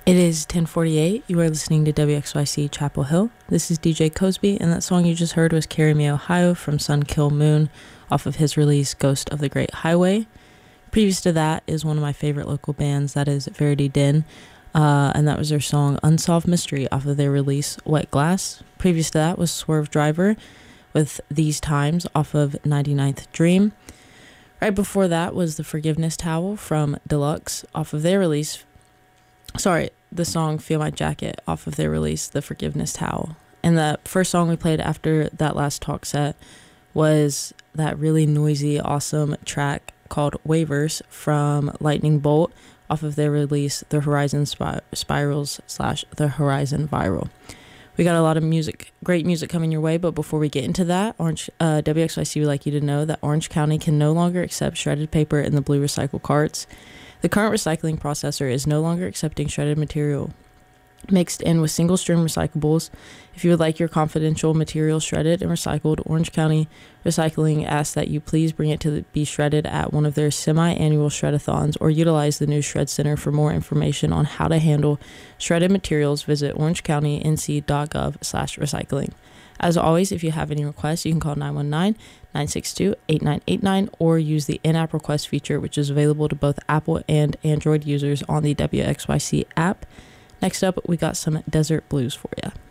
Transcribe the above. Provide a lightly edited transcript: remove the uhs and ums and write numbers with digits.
It is 10:48. You are listening to WXYC Chapel Hill. This is DJ Cosby, and that song you just heard was Carry Me Ohio from Sun Kill Moon off of his release Ghost of the Great Highway. Previous to that is one of my favorite local bands, that is Verity Din, and that was their song Unsolved Mystery off of their release Wet Glass. Previous to that was Swerve Driver with These Times off of 99th Dream. Right before that was The Forgiveness Towel from Deluxe off of their release, the song Feel My Jacket off of their release The Forgiveness Towel. And the first song we played after that last talk set was that really noisy, awesome track called Waivers from Lightning Bolt off of their release The Horizon Spirals / The Horizon Viral. We got a lot of great music coming your way, but before we get into that, WXYC would like you to know that Orange County can no longer accept shredded paper in the blue recycle carts. The current recycling processor is no longer accepting shredded material mixed in with single-stream recyclables. If you would like your confidential material shredded and recycled, Orange County Recycling asks that you please bring it to be shredded at one of their semi-annual shred-a-thons or utilize the new Shred Center. For more information on how to handle shredded materials, visit orangecountync.gov/recycling. As always, if you have any requests, you can call 919-962-8989 or use the in-app request feature, which is available to both Apple and Android users on the WXYC app. Next up, we got some Desert Blues for you.